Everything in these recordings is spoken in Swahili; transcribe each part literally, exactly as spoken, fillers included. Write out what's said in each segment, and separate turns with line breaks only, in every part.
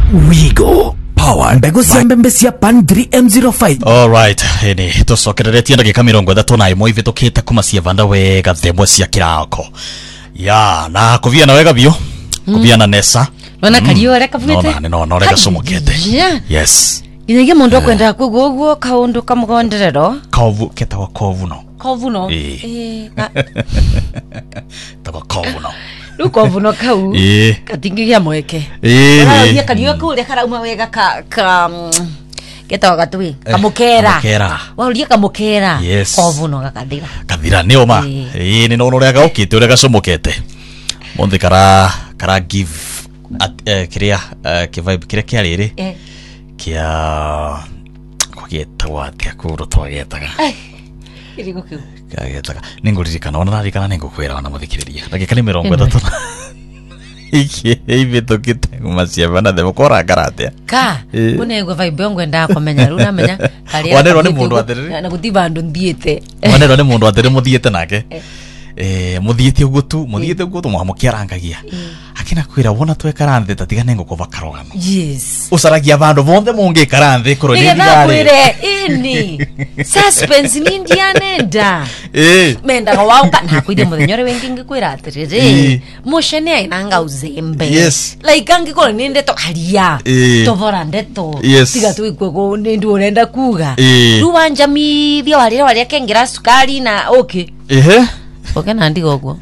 Wigo Power mbegu cia mbembe cia Pan three M zero five.
Alright, hini tucokereretie ndagika mirongo ithatu na imwe ivitukite kuma cievanda wega themwe cia kirako. Ya, na kuviana wega bio. Kuviana nesa.
Wana kariyo reka vumete.
No, no, no, reka somokete. Yes.
Inenge mundu akwenda kuguguo kaundu kamugonderero.
Kovu ketawa kovu no.
Kovu no.
Eh. Tawa kovu no.
Lukovu no kau.
Eh.
Katingigia mweke.
Eh.
Wana kariyo ku reka rauma wega ka ka ketawa gatui. Kamukera.
Kamukera.
Waulia kamukera.
Yes.
Kovu no gakadira.
Kadira ni oma. Eh, ni no no rega ukite urega somokete. Monde kara kara give at uh, kiria uh, ke vibe kiria kia riri eh kia kwa geta watia kuro twagetaga
eh irigo kiu
kagetaga ninguririkana ona narikana ningukwira ona muthikiriria ndagika ni mirongo ithatu iki iveto kitego bana de bokora karate
ka unego vibe yangu enda komenya runa menya kali
wanero ni mundu athiriri
na gutiba andu ndiete
wanero ni mundu athiriri muthiete nake eh muthiete uguo tu muthiete uguo tu mwamukiarangagia akina kwira wona twekaranthe tatigane ngo kuva karogano
yes
usaragia vandu vonde mungi karanthe kuro ni
ndigari kwire ini suspense ni ndianenda
eh
menda ga wauka na kwide muthenyore wengi ngikwira atiriri moshene ainanga uzembe
yes
like angikora ninde to haria tovora ndeto tiga tu ikwego nindu urenda kuga ruwanja mithia warira waria kengira sukari na okay
ehe
okay na ndigo go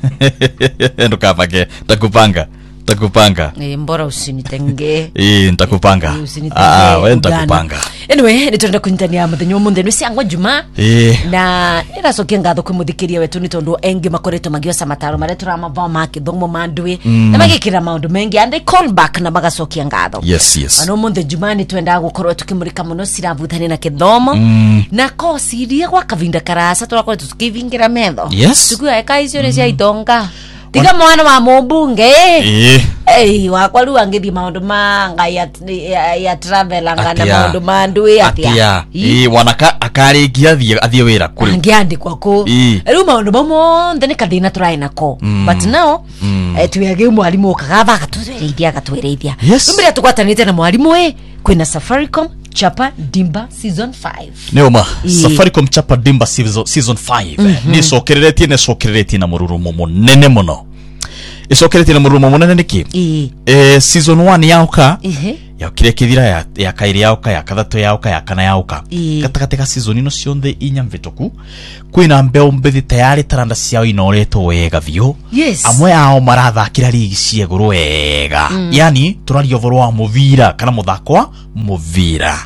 ndukapake takupanga takupanga
eh mbora usinitenge
eh ntakupanga ah wewe ntakupanga
anyway nitenda kunyitania muthenyo munde ni ciangwa juma
eh
na ira sokia ngatho kumuthikiria wetu ni tondu engi makoretwo magiosa mataro mare turamava makithomo mandwi na magikira maundu mengi and call back na magacokia ngatho
yes yes
ano munde juma ni twenda gukorwo tukimurika muno ciravutani na kithomo na kosi iria gwa kavinda karasa turakoretwo tukivingira metho
yes
tukuya eka icio ni cia itonga tiga mwana wa mumbunge
eh
eh wakwa ru angithi maundu manga ya ya travel anga na maundu mandwi
atia eh wanaka akarigia athie athie wira kuri
angiandikwa ko ru maundu bamo ndene kadina turaina ko but now eh tuyage mwalimu kagava katwereithia katwereithia tumbira tukwatanite na mwalimu eh kwina Safaricom Chapa Dimba season five
neoma Safaricom Chapa Dimba season five ni sokereretie ne sokereretie na mururumo munene muno isokeretie na mururumo munene niki eh season one yauka ya kire kithira ya ya kairi yauka ya kathatu yauka ya kana yauka katakateka season ino cionthe inya mvituku kwina mbeo mbethi tayari taranda ciao inoretwo wega vio amwe ao marathakira ligi cia iguru wega yani turario voro wa muvira kana muthako muvira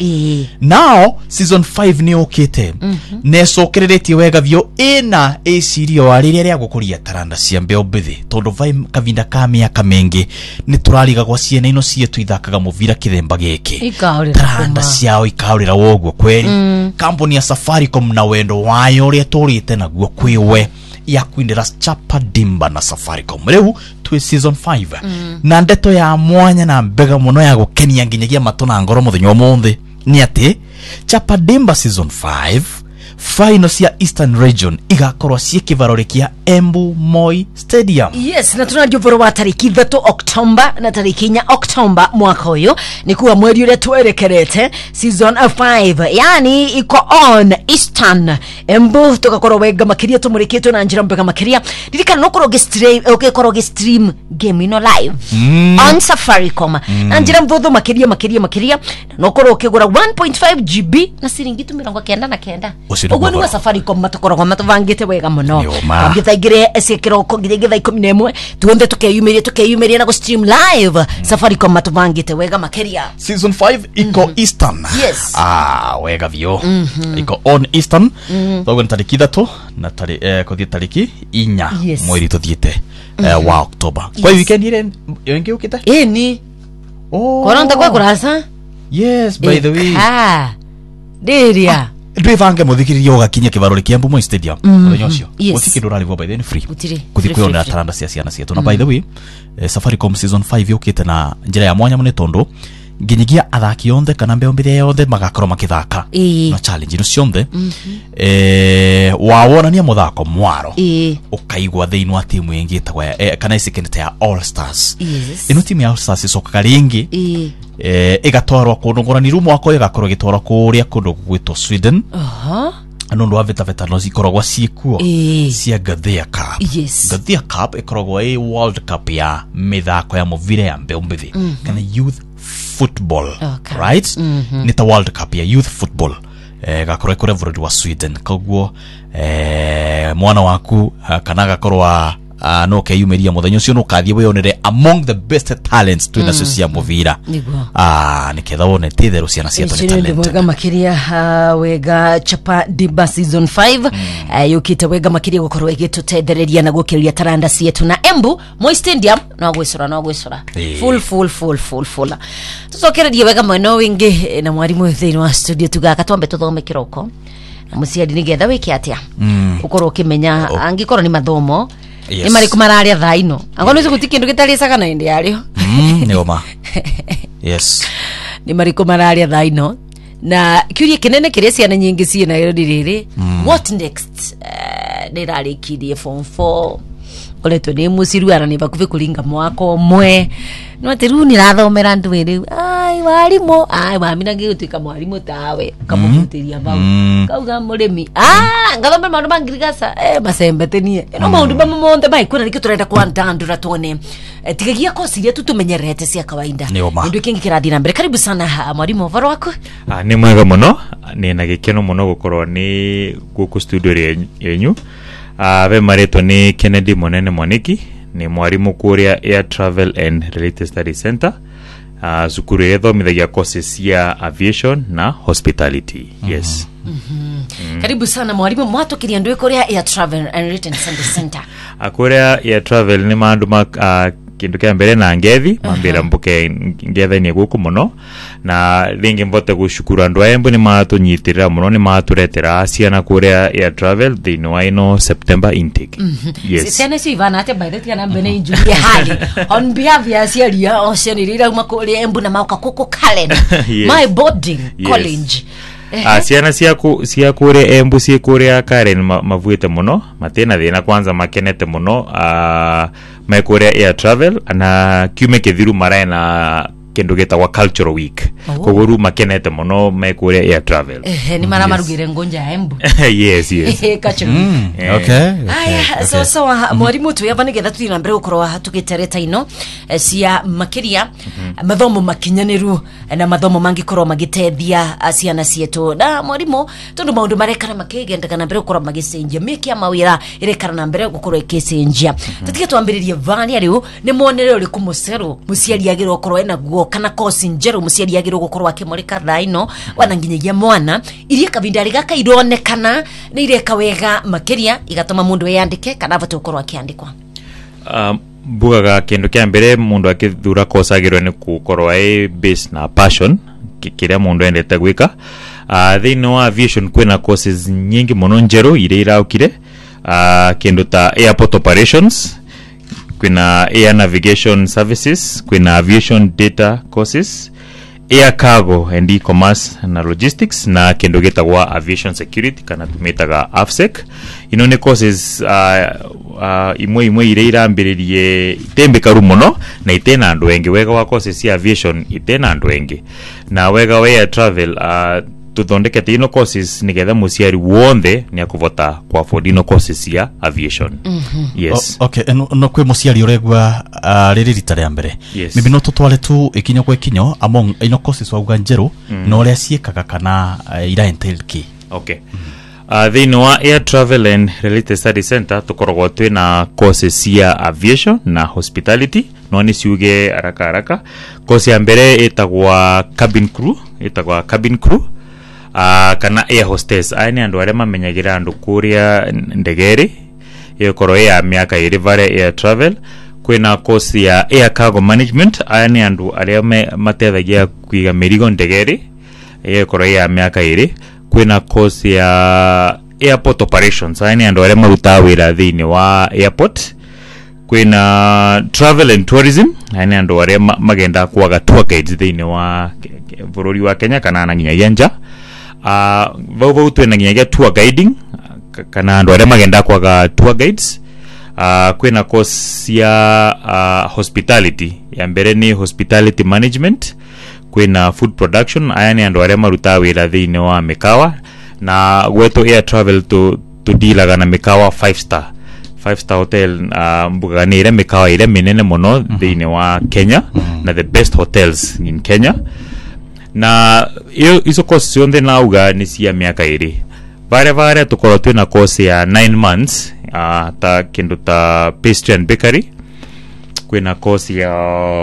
now season five ni okete necokereretie wega vio ina ecirio wariria ria gukuria taranda cia mbeo mbethi tondu vai kavinda ka miaka mengi ni turariga gwa ciana ino cietu ithakaga muvira kithemba giki taranda ciao ikaurira woguo kweri company ya Safaricom na wendo wayo ria turite naguo kwiwe ya kwindira Chapa Dimba na Safaricom riu twi season five na ndeto ya mwanya na mbega muno ya gukenia nginyagia matuna ngoro muthenyo omuthi ni ati Chapa Dimba season five final cia Eastern Region igakorwa cikivarorikia Embu Moi Stadium.
Yes, na tunadio voro wa tariki thatu Oktoba na tariki nya Oktoba mwaka uyu ni kuwa mweri ule twerekerete season five yani iko on Eastern Embu tugakorwa wega makiria tumurikitwe na njira mbega makiria ririkana no korwo stream okay korwo stream game ino live mm. on Safaricom mm. na njira mbotho makiria makiria makiria no korwo kigura one point five gigabytes na siringi mirongo kenda na kenda ogwo ni wa Safaricom matukoragwo matuvangite wega muno ngitha igire esekiroko ngitha ikumi na imwe tuonde tukeyumiria tukeyumiria na go stream live mm. Safaricom matuvangite wega makiria
season five iko mm -hmm. Eastern
yes
ah wega vio mm -hmm. iko on Eastern mm -hmm. tariki thatu na tari eh kuthia tariki inya yes. mweri tuthiete mm -hmm. uh, wa Oktoba yes. kwa weekend ile yengi ukita
eh ni oh koranta kwa kurasa
yes by the way
ah deria
ndwivange muthikiriria ugakinya kivarori kia Embu Moi Stadium muthenya ucio utikindura live by then free kuthikwiona taranda cia ciana cietu na by the way Safaricom season five yukite na njira ya mwanya mune tondu nginyigia athaki yonthe kana mbeombire yonthe magakorwo makithaka na challenge no cionthe eh wawonania muthako mwaro ukaigwa thiini wa timu ingi tagwa kana isikende ya All Stars ino timu ya All Stars icokaga ringi eh igatwarwa kundu ngorani ru mwako igakorwo gitwarwa kuria kundu gwitwo Sweden aha anondo aveta veta no zikorogwa ciekuo cia Gathia Cup
yes.
Gathia Cup ikorogwa e World Cup ya mithako ya muvire ya mbeombithi mm -hmm. kana youth football okay. right mm -hmm. nita World Cup ya youth football eh gakorwa kure vurudi wa Sweden koguo eh mwana waku uh, kana gakorwa Uh, no ke yumeria muthenyo cio no kathie we onere among the best talents to ina cia muvira ah niketha wone tithero ciana cia to talent
ndio wega makiria uh, wega chapa Dimba season five mm. uh, yukite wega makiria gukorwo igitutethereria na gukiria taranda cietu na Embu Moi Stadium no gwicura no gwicura hey. full full full full full tucokererie wega mweno wingi na mwarimu thiini wa studio tugaka twambe tuthome kiroko na musiari nigetha wiki atia mm. ukorwo kimenya oh. angikorwo ni mathomo yes. ni mariku mararia thaino ango nizo gutikindu gitari saga na indi yario
mm ni oma yes
ni mariku mararia thaino na kiuria kinene kiria ciana nyingi ciina riri mm. what next uh, nirarikirie form four oleto ni musiru ara ni bakuve kulinga mwako mwe no teru ni rathomera ndwiri ai warimu ai mamina ngigutika mwarimu tawe kamufutiria bau mm. kauga murimi ah ngathomera maundu mangirigasa eh masembetenie no maundu mm. mamonde bai kuna nikio turenda kwandandura tuone eh, tigagia kosi ile tutumenyerete cia kawaida ndio kingi kirathina mbere karibu sana mwarimu varo wako
ah ni mwega muno ni na gikeno muno gukorwo ni guku studio yenyu ah ve mareto ni Kennedy Monene Mwaniki ni mwarimu kuria Air Travel and Related Study Center uh, zukuru yethomithagia courses ya aviation na hospitality yes
mm -hmm. mm. karibu sana mwarimu mwatokiria ndwe kuria Air Travel and Related Study Center
akuria Air Travel ni mandu ma uh, kindu kia mbere na ngethi mambira uh -huh. mbuke ngetha ni guku muno na ringi mbote gushukuru andu Embu ni matunyitirira muno ni maturetera ciana kuria Air Travel thini wa ino September intake
mm -hmm. yes ciana cio ivana ate by the way na mbene injury hali on behalf ya ciaria o cianirira uma kuria Embu na mauka kuku Kalen yes. my boarding yes. college
Ah ciana ciaku ciakuria Embu ciakuria Karen mavuite muno matena thina kwanza makenete muno ah mekuria Air Travel na kiume kithiru marae na kendo geta wa cultural week oh. koguru makenete muno mekuria Air Travel
eh ni mara marugire ngonja Embu
yes yes
kacho
mm, okay, okay
aya okay. so so mwarimu tu yava nigetha tuina mbere gukorwa hatugetereta ino cia makiria mm -hmm. mathomo makinyaniru na mathomo mangikorwo magitethia ciana cietu na mwarimu tondu maundu marekana makigenda na mbere gukorwa magicenjia mekia mawira irekana na mbere gukorwa ikicenjia tutige twambiririe vani ariu ni monere uri kumuceru musiari agirwo gukorwa ena guo kana kosi njeru musiari agirwo gukorwa akimurika thaino wana nginyagia mwana iria kabindari gaka ironekana ni ireka wega makiria igatuma mundu yandike kana vatu gukorwa akiandikwa
um bugaga kendo kia mbere mundu akithura kosa agirwo ni gukorwa e base na passion kiria mundu endete gwika uh, thini wa aviation kwina courses nyingi muno njeru iria iraukire uh, kendo ta airport operations kwina air navigation services kwina aviation data courses air cargo and e-commerce na logistics na kendo getagwa aviation security kana tumetaga AFSEC ino ne courses uh, uh, imwe imwe ire irambiririe itembe karu muno na itena andu wengi wega wa courses ya aviation itena andu wengi na wega wa Air Travel uh, tuthondekete ino courses nigetha musiari wonde ni akuvota kwa afford ino courses ya aviation
mm -hmm.
yes
o, okay no, no kwe musiari uregwa uh, riri ritare mbere
yes.
mibi no tutwale tu ikinyo kwa ikinyo among ino courses wa uganjeru mm. no ria ciekaga kana uh, ira entailki
okay mm. Uh, thini wa Air Travel and Related Study Center tukoragwo twina courses ya aviation na hospitality no ni ciuge haraka haraka course ya mbere itagwa cabin crew itagwa cabin crew uh, kana air hostess aini andu aria mamenyagira andu kuria ndegeri yekoro ya miaka iri vare Air Travel kwina course ya air cargo management aini andu aria matethagia kuiga mirigo ndegeri yekoro ya miaka iri kwina course ya airport operations aini andu aria maruta wira thini wa airport kwina travel and tourism yani andu aria magenda kwaga tour guides thiini wa bururi wa Kenya kana na nginya yanja uh vau vau twena nginya tour guiding kana andu aria magenda kwaga tour guides uh kwina course ya uh, hospitality ya mbere ni hospitality management kwina food production aya ni andu aria maruta wira thiini wa mikawa na gweto air travel to to dealaga na mikawa five star five star hotel uh, mbugani ile mikawa ile minene muno mm -hmm. thiini wa Kenya mm -hmm. na the best hotels in Kenya na iyo iso course yonde nauga ni cia miaka iri vare vare tukoro twina course ya nine months uh, ta kindu ta pastry and bakery kwina course ya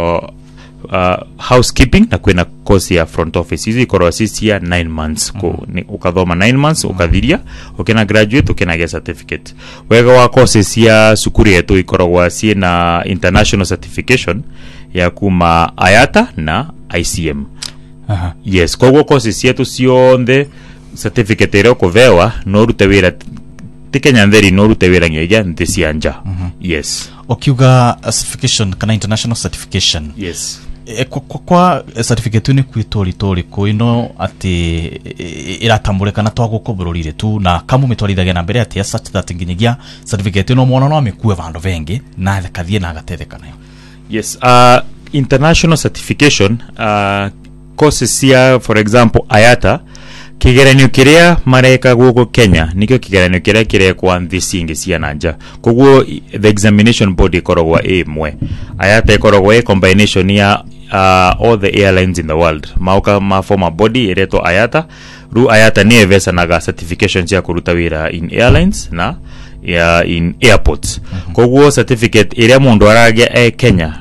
uh, housekeeping na kwina course ya front office hizi ikoro sisi ya nine months ko mm-hmm. ni ukathoma nine months ukathiria ukena graduate ukena get certificate wega wa courses ya sukuru yetu ikorogwa sie na international certification ya kuma I A T A na I C M. Aha. Yes, kogo courses yetu sionde certificate ero kuvewa no rute wira tikenya nderi no rute wira ngeja ntisianja. Mm-hmm. Yes.
Okiuga certification kana international certification.
Yes.
E, kwa, kwa, kwa certificate ni kwitori tori ko ino ati iratambulika na twaguko bururire tu na kamu mitwarithagia na mbere ati such that nginyagia certificate no mwana no amikue vandu vengi na kathie na gatetheka nayo.
Yes, uh international certification uh courses cia for example I A T A kigeranio kiria mareka guko Kenya nikyo kigeranio kiria kiria kwa nthisingi cia nanja koguo the examination body ikorogwa imwe I A T A ikorogwa a combination ya uh, all the airlines in the world mauka ma former body ireto I A T A ru I A T A ni evesa naga certification cia kuruta wira in airlines na ya in airports. Mm-hmm. Koguo certificate iria mundu aragia e Kenya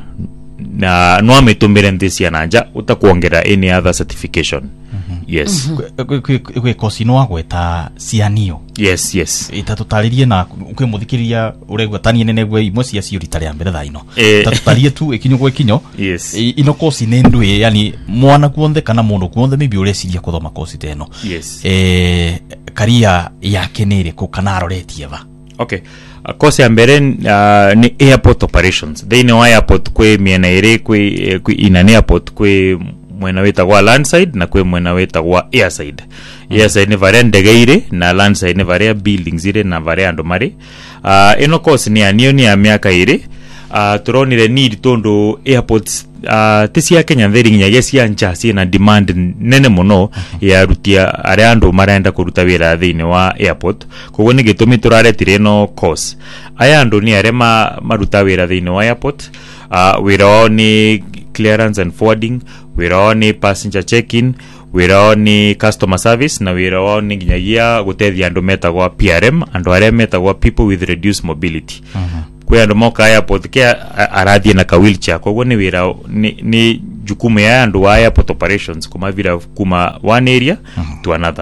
na no ametumire nthisi ya nanja utakuongera any other certification. Mm-hmm. Yes.
Kwe kosi no agweta cianio.
Yes, yes.
Itatutaririe na kwe muthikiriria uregwatanie nene gwe imwe cia cio ritari ya mbere thaino. Itatutarie tu ikinyo gwe kinyo.
Yes.
Ino kosi ne ndwe yani mwana kuonthe kana mundu kuonthe maybe ureciria kuthoma kosi teno.
Yes.
Eh career yake nire ko kana aroretie va.
Okay. Uh, course ya mbere uh, ni airport operations. They know airport kwe miena ire kwe, kwe ina airport kwe mwena weta kwa landside na kwe mwena weta kwa airside. Mm-hmm. Airside ni varia ndege ire na landside ni varia buildings ire na varia ando mari. Uh, ino course ni anio ni ya miaka ire. Uh, turonire need tondo airports uh, tisi ya Kenya theri nginya yes ya ncha si na demand nene muno. Mm-hmm. ya rutia aria ando marenda kuruta wira thiini wa airport koguo ni gitumi turaretire no course aya ando ni aria ma maruta wira thiini wa airport uh, wira ni clearance and forwarding, wira ni passenger check-in, wira ni customer service na wira ni nginya gutethia andu metagwa P R M andu aria metagwa people with reduced mobility. Mm-hmm. Kwe andu moka airport ke arathie na ka wheelchair koguo ni wira ni, ni jukumu ya andu wa airport operations kuma vira kuma one area. Mm-hmm. to another.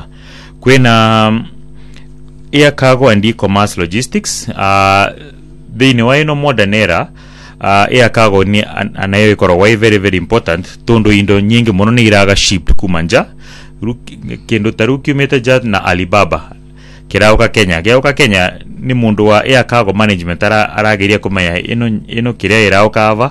Kwena um, air cargo and e-commerce logistics uh, thiini wa ino modern era uh, air cargo ni an, anayo ikorogwa very very important tondo indo nyingi muno ni iraga shipped kuma nja kendo taru kiumete ja na Alibaba kirauka Kenya kirauka Kenya ni mundu wa air cargo management ara arageria kumenya ino ino kiria irauka ava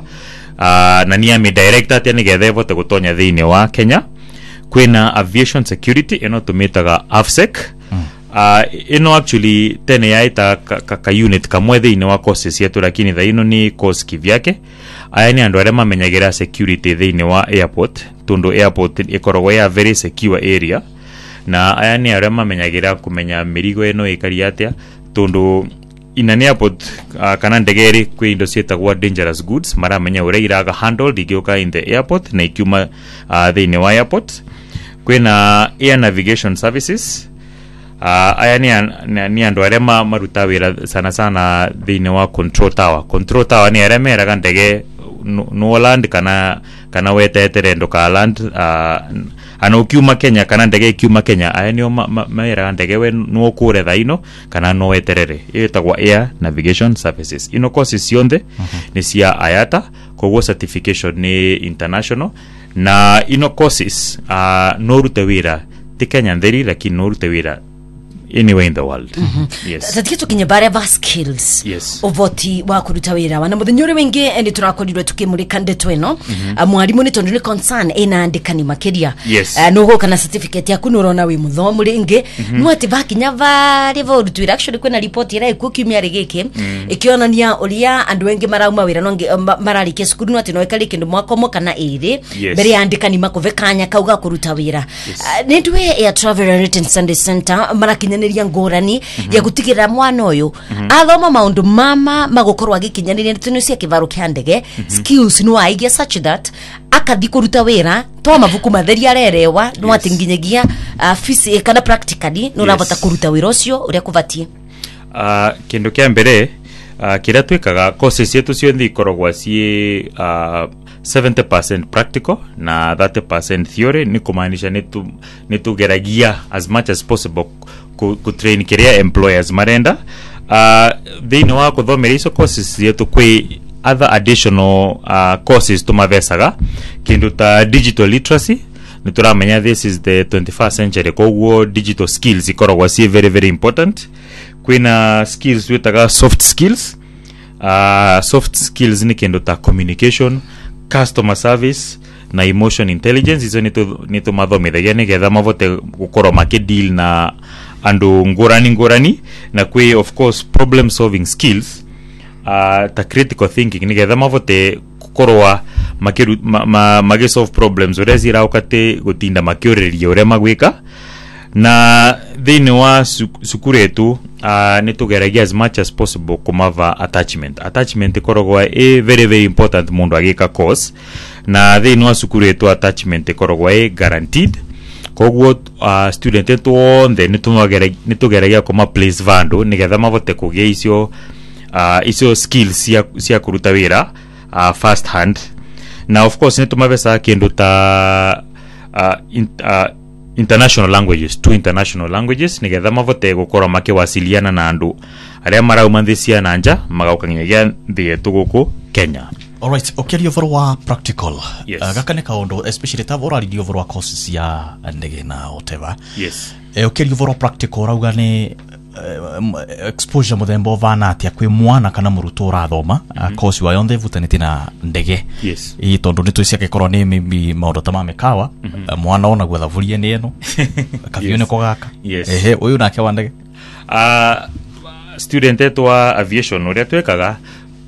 uh, na ni ami director tani gethe vote gutonya thiini wa Kenya. Kwena aviation security ino tumitaga AFSEC. Mm. Uh, ino actually tene yaita ka, ka, ka unit kamwe thiini wa courses yetu lakini tha ino ni course kivyake. Aya ni andu aria mamenyagira security thiini wa airport tondo airport ikorogwa ya very secure area na aya ni aria mamenyagira kumenya mirigo ino ikari atia tondo ina ni airport uh, kana ndegeri kwe indo cietagwa dangerous goods maramenya uria iraga handled igioka in the airport na ikiuma uh, thiini wa airport. Kwena air navigation services uh, aya ni, ni, ni andu aria maruta wira sana sana thiini wa control tower. Control tower ni aria meraga ndege no, no land kana kana wetetere ndo ka land uh, ana ukiuma Kenya kana ndege ikiuma Kenya aya ni meraga ndege we no kure thaino kana no weterere itagwa air navigation services. Ino courses cionde. Mm-hmm. ni cia I A T A koguo certification ni international na ino courses uh, no rute wira ti Kenya nderi lakini no rute wira anywhere in the world. Mm-hmm. Yes.
Tatiye tukinye bare va skills.
Yes.
Ovoti wa kuruta wira wana muthenyore wenge endi turakorirwe tukimurika ndeto ino. Mwarimu ni tondu ni concern ina andikani makeria.
Yes.
Uh, nugo kana certificate yaku nurona wi muthomu ringi no ati bakinya vari vo rutu actually kwena report ira ikukimia rigiki ikionania uria andu wengi marauma wira nonge mararike skuru no ati no ekali kindu mwakomo kana iri bere andikani makovekanya kauga kuruta wira. Ni ndwe ya Travel and Written Sunday Center marakinyaniria ngorani ya gutigira mwana uyu athoma maundu mama magokorwa gikinyaniria tunu cia kivaro kia ndege skills no aigia such that akathi kuruta wira to mavuku matheria rerewa no ati nginyagia uh, fisi kana practically no rabota kuruta wira ucio uria kuvatie.
Uh, kindu kia mbere uh, kira twikaga courses yetu cionthi ikorogwa ci uh, seventy percent practical na thirty percent theory, ni kumaanisha nitu nitugeragia as much as possible ku, ku train kiria employers marenda uh, thini wa kuthomera iso courses yetu kwi other additional uh, courses tumavesaga kindu ta digital literacy. Nituramenya this is the twenty-first century, koguo digital skills ikorogwa si very very important. Kwina skills witaga soft skills. Uh, soft skills ni kindu ta communication, customer service na emotion intelligence. Izo nitu nitu mathomithagia nigetha mavote gukorwo makideal na andu ngurani ngurani, na kwi of course problem solving skills, uh, ta critical thinking nigetha mavote gukorwa makiru ma, ma, magi solve problems uria ziraukate gutinda makiuriria uria magwika. Na thini wa sukuru yetu uh, nitugeragia as much as possible kumava attachment. Attachment ikorogwa a very very important mundu agika course, na thini wa sukuru yetu attachment ikorogwa a guaranteed. Koguo uh, student yetu onde nitugeragia nitugeragia kuma place vandu nigetha mavote kugia icio uh, icio skills cia cia kuruta wira uh, first hand. Na of course nitumavesa kindu ta uh, in, uh, international languages, two international languages nigetha mavote gukorwa makiwasiliana na andu aria marauma nthi cia nanja magaukanyagia nthi yetu guku Kenya.
Alright, okay, over wa practical.
Yes.
Uh, gaka ne kaondo especially ta orali over wa courses ya ndege na whatever.
Yes.
Eh, okay, over wa practical rauga ne uh, exposure muthembo vana atia kwi mwana kana muruto rathoma mm -hmm. uh, course wa yonde vutanite na ndege.
Yes.
I tondu nitu cia gikorwo ni maybe maundu ta mamekawa mm -hmm. uh, mwana ona gwethavuria ni eno kavione yes. ko gaka.
Yes.
Ehe, uyu nake wa ndege.
Uh, student etu wa aviation uria twekaga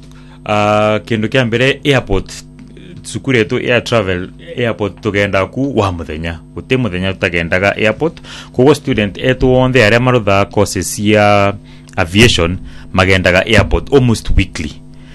uh, kindu kia mbere airport sukuru yetu air travel airport tugenda ku wa muthenya guti muthenya tutagendaga airport. Koguo student etu onde aria marutha courses ya aviation magendaga airport almost weekly.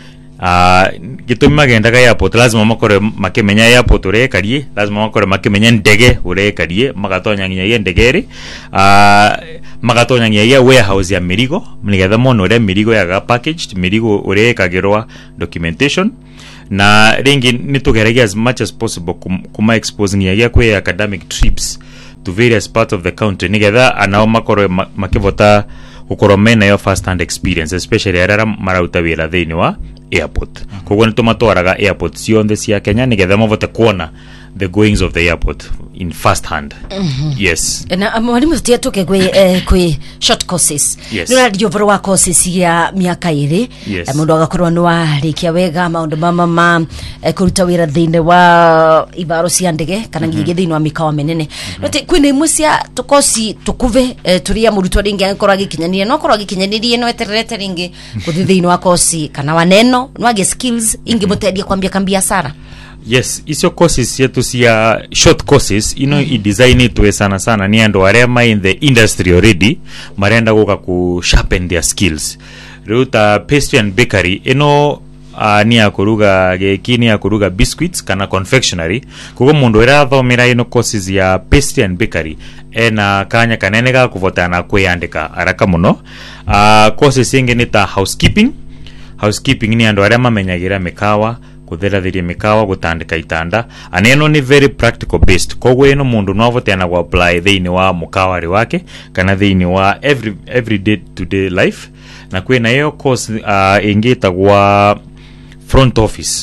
Uh, gitumi magendaga airport lazima makore makimenya airport ure karie, lazima makore makimenya ndege ure karie, magatonya nginya ndegeri uh, magatonya nginya warehouse ya mirigo nigetha mono ure mirigo ya packaged mirigo ure kagirwa documentation. Na ringi nitugeragia as much as possible kum, kuma exposing ya kwe academic trips to various parts of the country nigetha anao makore makivota gukorwo mena yo first hand experience, especially arara marauta wira thini wa airport. Koguo nitumatwaraga airport cionthe cia Kenya nigetha mavote kuona the goings of the airport in first hand. Mm-hmm. Yes.
Na mwalimu tia tuke kwe eh, kwe short courses.
Yes.
Nuna radio wa courses ya miaka iri.
Yes.
Eh, mundu agakorwa nwa rikia wega maundu mama ma eh, kuruta wira thinde wa ibaro cia ndege kana mm -hmm. ngige thini wa mikawa menene. Mm-hmm. Note kwina imwe cia tukosi tukuve eh, turia murutwa ringi akorwa gikinyanirie no korwa gikinyanirie no eterete ringi kuthi thini wa course kana waneno no skills ingi mutedia kwambia kambia sara.
Yes, isio courses yetu cia short courses ino mm -hmm. i-design itwe sana sana ni ando arema in the industry already marenda guka ku sharpen their skills. Ruta pastry and bakery ino uh, ni akuruga geki ni akuruga biscuits kana confectionery. Kugo mundu era thomera ino courses ya pastry and bakery ena kanya kanene ga kuvotana kwiyandika araka muno. Uh, courses ingi ni ta housekeeping. Housekeeping ni ando arema menyagira mikawa kuthera thiria mikawa gutandika itanda aneno ni very practical based. Koguo ino mundu no avotena go apply thini wa mukawari wake kana thini wa every every day to day life. Na kwina hiyo course uh, ingita gwa front office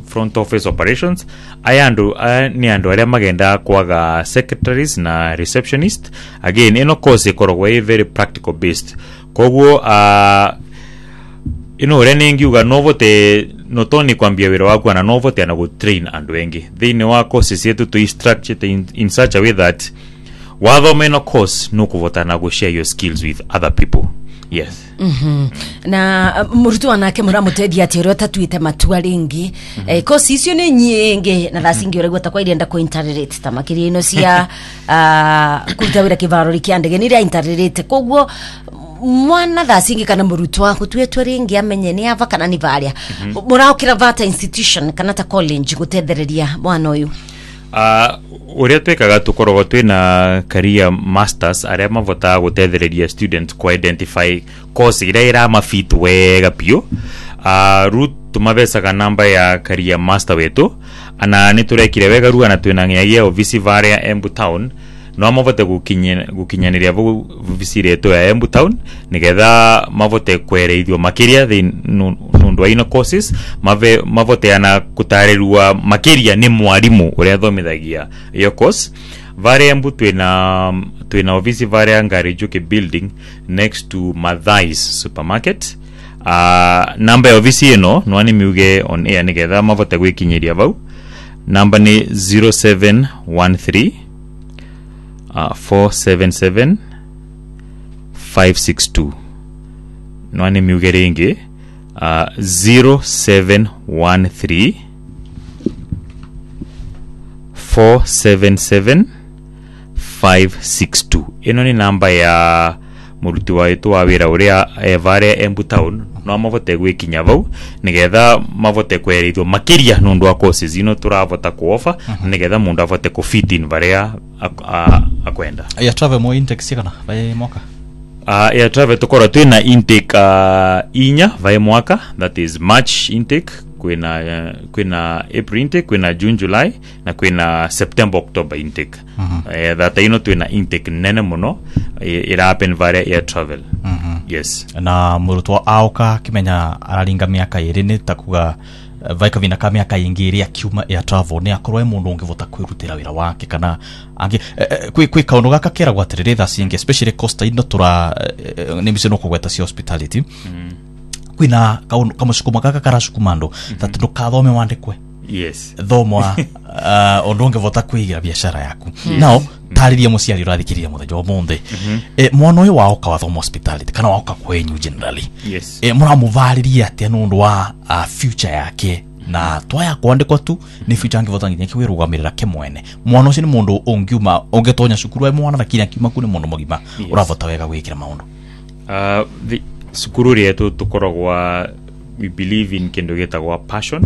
front office operations. Aya andu aya ni andu aria magenda kwaga secretaries na receptionist. Again, ino course ikoragwo i very practical based. Koguo uh, ino ore ningiuga novote notoni kwambia wira waku na novote ana go train andu wengi. Thini wa courses yetu to structure in, in such a way that wathome ino course no kuvota na go share your skills with other people. Yes.
Mhm. Na uh, murutu anake muramutedia ati ro tatuite matua ringi. Mm -hmm. Eh course icio ni nyingi na thasingi ore gwata kwa irienda ko interrelate ta makiri ino cia uh, kuruta wira kivaro rikiandege ni ria interrelate. Koguo mwana thasingi kana murutu waku tuetwe ringi amenye ni ava kana ni varia. Mm -hmm. Muraukira vata institution kana ta college gutethereria mwana uyu.
Uh, uria twekaga tukoragwo twina career masters aria mavota gutethereria students ku identify course ira ira mafit wega pio. Uh, root tumavesaga namba ya career master wetu ana niturekire wega ruga na twina ngiagia office varia Embu Town no mavote gukinya gukinyaniria vu office reto ya Embu Town nigetha mavote kwereithio makiria thi nundu ino courses mave mavote ana kutarerua makiria ni mwarimu uria thomithagia iyo course varia Embu twina twina office varia Ngarijuki building next to Mathais supermarket. Uh, number ya office ino no ani miuge on air nigetha mavote gwikinyiria vau. Number ni zero seven one three Uh, four seven seven five six two. No ani miuge ringi uh, zero seven one three four seven seven five six two. Ino ni namba ya muruti wa itu wa wira uria evare Embu Town no mavote gwikinya vau nigetha mavote kwerithio makiria nundu wa courses ino turavota ku offer uh -huh. nigetha mundu avote ku fit in varia akwenda.
Ya travel mo intake sikana vai mwaka.
Uh, ya travel tukora twina intake uh, inya vai mwaka, that is March intake, kwina uh, kwina April intake, kwina June July na kwina September October intake. Uh -huh. uh, that ino twina intake nene muno ira happen varia air travel. Uh -huh. Yes.
Na murutwa auka kimenya araringa miaka iri ni takuga uh, vaika vina ka miaka ingi iri akiuma air travel ni akorwe mundu ungivota kwirutira wira wake kana angi uh, kwi kwi kaundu gaka kera gwatirire tha singe especially costa ino tura uh, ni misino kugweta si hospitality. Mm. Kwina kaundu kama shukuma gaka kara shukumando mm -hmm. that ndukathome wandikwe.
Yes.
Thomwa uh, ondonge vota kwigira biashara yaku. Yes. Now tariria muciari urathikiriria muthe jo munde. Mm -hmm. E mwana uyu waoka wa thoma hospitality kana waoka kwenyu generally.
Yes.
E muramuvariria atia nundu wa uh, future yake na twaya kwandikwa tu ni future ngi vota nginya kiwirugamirira kimwene. Mwana ucio ni mundu ungiuma ungetonya cukuru wa mwana lakini akiuma kune mundu mugima. Yes. Uravota wega gwikira maundu.
Uh the sukuru yetu tukoragwa we believe in kendo getagwa passion.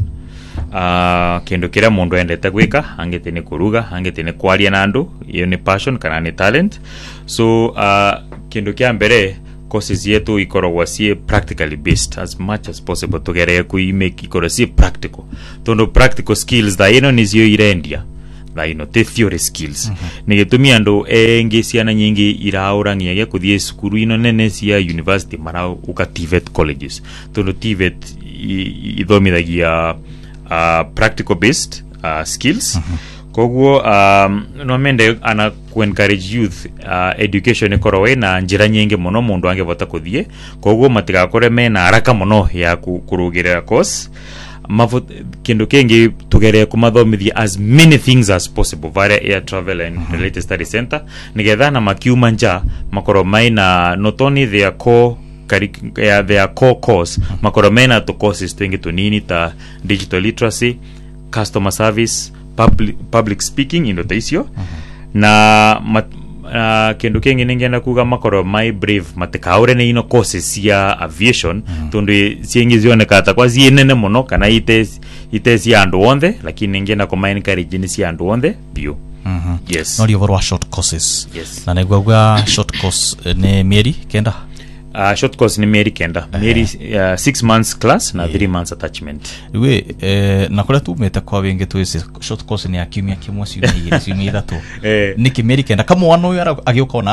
Uh, kendo kira mundu endete gwika angete ni kuruga angete ni kwaria na andu iyo ni passion kana ni talent. So uh, kendo kia mbere courses yetu ikoragwa si practically based as much as possible to get ku make ikoro si practical tondo practical skills da ino ni zio irendia da ino te theory skills. Mm -hmm. Ni getumia ndo engi ciana nyingi iraorangia ya kuthie sukuru ino nene cia university mara uka T V E T colleges tondo T V E T ithomithagia uh, practical based uh, skills. Mm -hmm. Koguo um, no mende ana ku encourage youth uh, education ikorowe na njira nyingi muno mundu angevota kuthie. Koguo matigakore mena haraka muno ya kurugirira course mavot kendo kengi tugere kumathomithia as many things as possible via air travel and mm -hmm. related study center nigetha na makiuma nja makoro maina not only their core ya their core course mm -hmm. makoro maina to courses twingi tunini ta digital literacy, customer service, public, public speaking indo taisio. Mm -hmm. Na mat, uh, kendo kengi ningenda kuga makoro my brave matekaure ne ino courses ya aviation. Mm -hmm. Tundu siengi zioneka ta kwa zienene muno kana ite ite si andu onde lakini ningenda ko mine encourage ni si andu onde bio.
Mhm. Mm
Yes.
No dio short courses.
Yes.
Na negwa short course ne mieri kenda.
Uh, short course ni mieri kenda. Uh, mieri uh, six months class na yeah. three months attachment.
We eh na kula tu meta kwa wenge tu short course ni akimia kimwe si ni si ni dato. Eh niki mieri kenda kama wano yara agioka na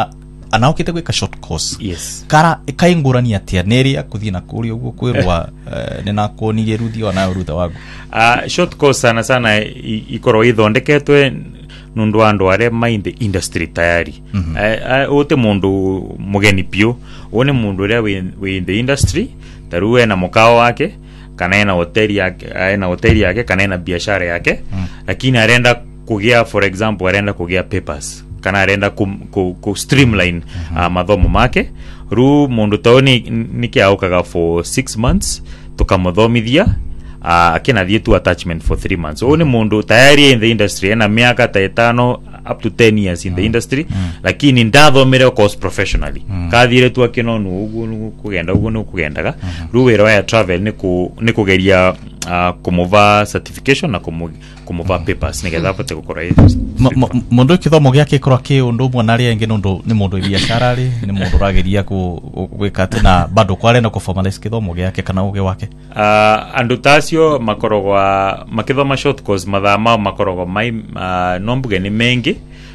anaokite gwika short course
yes
kara kaingurani atia neri akuthie na kuri uguo kwirwa ni na kuonirie ruthi ona rutha wagu
uh, short course sana sana ikoro ithondeketwe nundu andu are mind industry tayari mm -hmm. uh, uh, ote mundu mugeni pio one mundu ria we in the industry taruwe na mukao wake kana ena hoteli yake ena hoteli yake kana ena biashara yake mm. lakini arenda kugia for example arenda kugia papers kana arenda ku, ku, ku streamline mm -hmm. uh, mathomo make ru mundu taoni nikiaukaga for six months tukamuthomithia uh, akina thie tu attachment for three months one mundu tayari in the industry ena miaka ta etano up to ten years in mm. the industry mm. lakini ndathomere course professionally mm. kathire tu akino nu ugu kugenda ugu nu kugendaga mm -hmm. ru wera ya travel ni ku ni kugeria uh, kumova certification na kumu kumova mm. papers nigetha pote gukora
mundu kithomo giake korwa ki undu mwana ri engi nundu ni mundu biashara ri ni mundu rageria ku gwika tena bado kwarenda ku formalize kithomo giake kana uge wake
uh, andu tasio makorogwa makithoma short course mathama makorogwa mai uh, nombuge ni mengi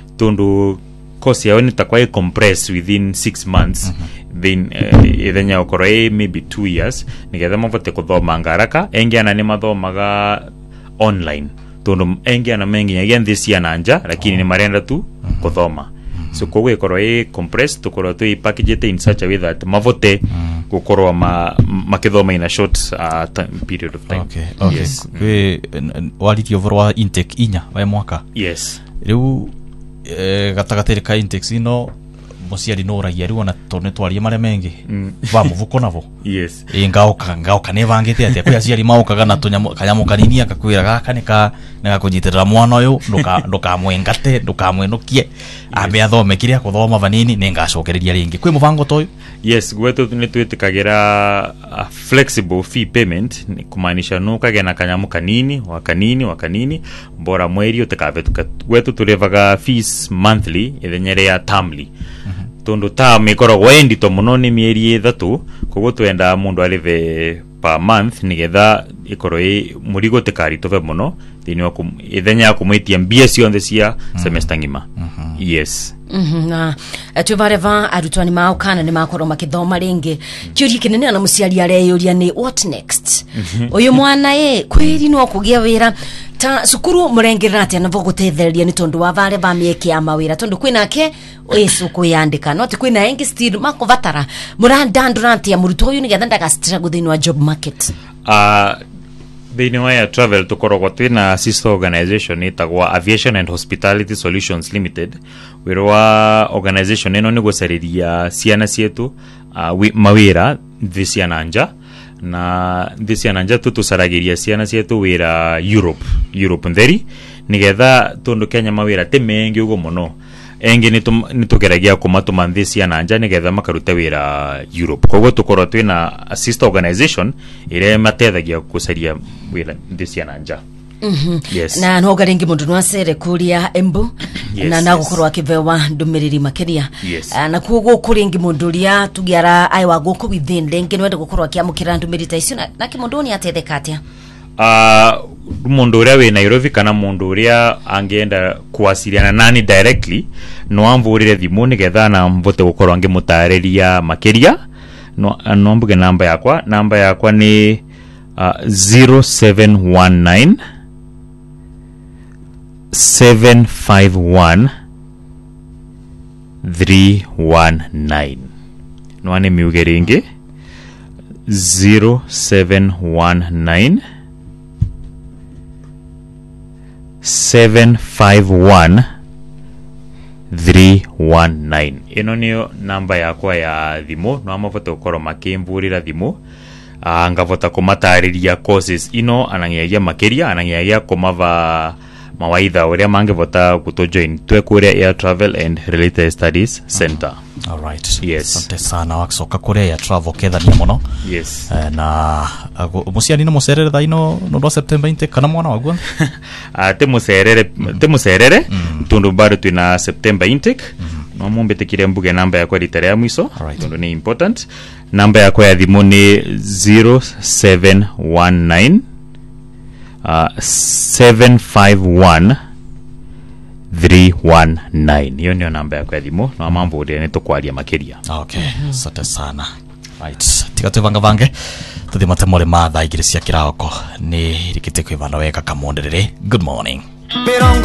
tundu course yao nitakwa compress within six months mm -hmm. then uh, ithenya okoro maybe two years nigetha mavote kuthoma ngaraka engi ana ni mathomaga online tundu engi ana mengi again this year nanja lakini oh. ni marenda tu mm -hmm. kuthoma mm -hmm. so kwa okoro e compress tukoro tu package in such a way that mavote mm -hmm. gukorwa ma makithoma in a short uh, time, period of time
okay okay yes. we waliti overwa intake inya wa mwaka
yes
riu eh gatagatiri ka intake ino musiari no ragia riu na tone twarie mare mengi mm. va muvuko navo
yes
ingao kangao kane vangite ati kwa ciari maukaga na tunyamo kanyamu kanini akakwira gaka nika nika kunyitira mwana uyu nduka nduka mwengate nduka mwenukie abe athome kiria kuthoma vanini ningacokereria ringi kwi muvango toyo
yes gwetu ni twitikagira uh, flexible fee payment kumaanisha no kagena kanyamu kanini wa kanini wa kanini bora mweri utakavetuka gwetu turevaga fees monthly ithenyere ya termly mm -hmm. tundu ta mikoro wendi to muno ni mieri ithatu koguo twenda mundu alive per month nigetha ikoro i murigo tekari tove muno thini wa ithenya kumwitia mbia cionthe cia mm -hmm. semester ngima mm -hmm. yes
mhm na tuvareva arutwani mao kana ni makoro makithoma ringi kiuri kinene na musiari areyuria ni what next uyu mwana e kwiri no kugia wira ta sukuru murengerera ati na vogutethereria ni tondu wa vare va mieke ya mawira tondu kwinake yesu kuyandika no ti kwina engi still makovatara murandandura ati ya muruto uyu nigetha ndaga struggle thini wa job market
uh Thini wa travel tukorogwa twina sister organization itagwa Aviation and Hospitality Solutions Limited wirwa organization ino ni gusariria ciana cietu uh, mawira thiciana nja na thiciana nja tutusaragiria ciana cietu wira Europe Europe nderi nigetha tundu Kenya mawira te mengi ugo muno engi nitugeragia kumatuma thiciana nja nigetha makaruta wira Europe koguo tukorwo twina sister organization ire matethagia kusaria wira thiciana nja
mhm yes na no garingi mundu no acere kuria Embu yes, na na gukorwa kivewa ndumiriri makeria
yes.
na kugo kuringi mundu ria tugiara ai wa goko within lengi no gukorwa kiamukira ndumirita icio na kimundu ni atetheka atia
uh mundu uria we Nairobi kana mundu uria angeenda kuwasiliana nani directly no amvurire thimu nigetha na mvote gukorwa ngimutariria makeria no no mbuge namba yakwa namba yakwa ni uh, zero seven one nine seven five one three one nine no ane miuge ringi zero seven one nine seven five one three one nine ino niyo namba yakwa ya thimu no amavota gukoro makimvurira thimu angavota kumatariria courses ino anangiagia makeria anangiagia kumava mawaidha uria mangevota kutojoin twekuria Air Travel and Related Studies Center.
All right.
Yes.
Asante sana wakisoka kuria ya travel kethania muno.
Yes.
Uh, na uh, musiani no muserere thaino no do September inte kana mwana wagwa.
Ah uh, te muserere mm. te muserere mm. tundu bado tuna September intake. Mm. No mumbete kire mbuge namba ya kwa litare ya mwiso.
Right.
Tundu ni important. Namba ya kwa ya thimu ni zero seven one nine uh, seven five one three one nine. Hiyo ndio namba yako ya thimu na mambo ndio nitokwaria makiria.
Okay, asante sana. Right, tiga tuvanga vange tuthi matemore matha igiri cia kirako ni rikite kwivana wega kamonderere. Good morning.